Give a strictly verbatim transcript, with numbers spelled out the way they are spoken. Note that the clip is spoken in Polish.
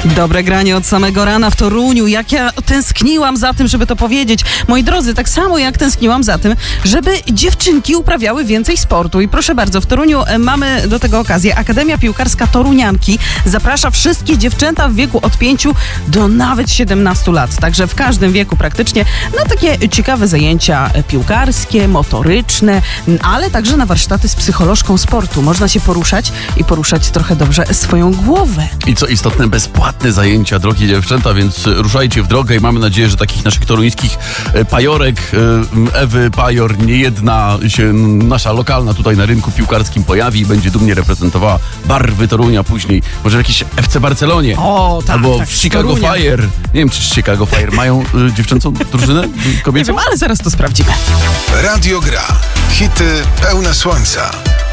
Dobre granie od samego rana w Toruniu. Jak ja tęskniłam za tym, żeby to powiedzieć. Moi drodzy, tak samo jak tęskniłam za tym, żeby dziewczynki uprawiały więcej sportu. I proszę bardzo, w Toruniu mamy do tego okazję. Akademia Piłkarska Torunianki zaprasza wszystkie dziewczęta w wieku od pięciu do nawet siedemnastu lat. Także w każdym wieku praktycznie na takie ciekawe zajęcia piłkarskie, motoryczne, ale także na warsztaty z psycholożką sportu. Można się poruszać i poruszać trochę dobrze swoją głowę. I co istotne, bezpłatne zajęcia, drogie dziewczęta, więc ruszajcie w drogę i mamy nadzieję, że takich naszych toruńskich pajorek, Ewy Pajor, nie jedna się nasza lokalna tutaj na rynku piłkarskim pojawi i będzie dumnie reprezentowała barwy Torunia później. Może w jakiejś F C Barcelonie. O, tak, albo tak, w Chicago Fire. Nie wiem, czy Chicago Fire mają y, dziewczęcą drużynę kobiecą? Nie wiem, ale zaraz to sprawdzimy. Radio Gra. Hity pełne słońca.